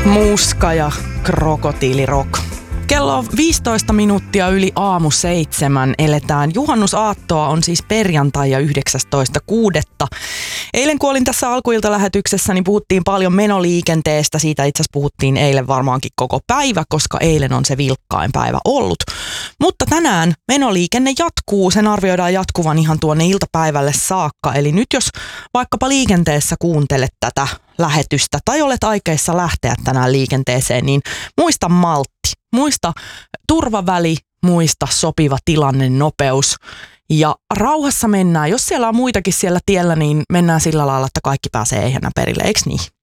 Muska ja krokotiilirock. Kello on 15 minuuttia yli aamu 7. Eletään juhannusaattoa, on siis perjantai ja 19.6. Eilen kun olin tässä alkuiltalähetyksessä, niin puhuttiin paljon menoliikenteestä. Siitä itse asiassa puhuttiin eilen varmaankin koko päivä, koska eilen on se vilkkain päivä ollut. Mutta tänään menoliikenne jatkuu. Sen arvioidaan jatkuvan ihan tuonne iltapäivälle saakka. Eli nyt jos vaikkapa liikenteessä kuuntelet tätä lähetystä tai olet aikeissa lähteä tänään liikenteeseen, niin muista maltti. Muista turvaväli, muista sopiva tilanne, nopeus ja rauhassa mennään. Jos siellä on muitakin siellä tiellä, niin mennään sillä lailla, että kaikki pääsee ehjänä perille, eikö niin?